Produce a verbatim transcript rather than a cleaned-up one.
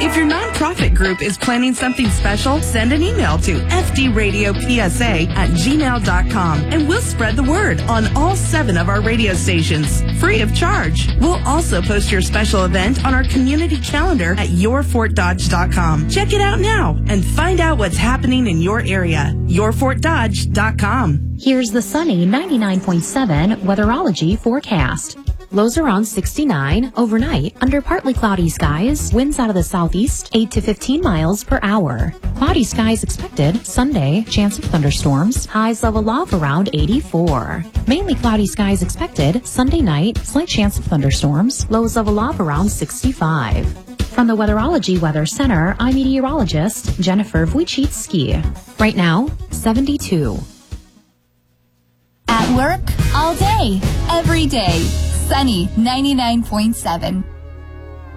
If your nonprofit group is planning something special, send an email to f d radio p s a at gmail dot com and we'll spread the word on all seven of our radio stations, free of charge. We'll also post your special event on our community calendar at your fort dodge dot com. Check it out now and find out what's happening in your area. your fort dodge dot com. Here's the sunny ninety-nine point seven weatherology forecast. Lows around sixty-nine, overnight, under partly cloudy skies, winds out of the southeast, eight to fifteen miles per hour. Cloudy skies expected, Sunday, chance of thunderstorms, highs level off around eighty-four. Mainly cloudy skies expected, Sunday night, slight chance of thunderstorms, lows level off around sixty-five. From the Weatherology Weather Center, I'm meteorologist Jennifer Wojcicki. Right now, seventy-two. At work, all day, every day. Sunny ninety-nine point seven.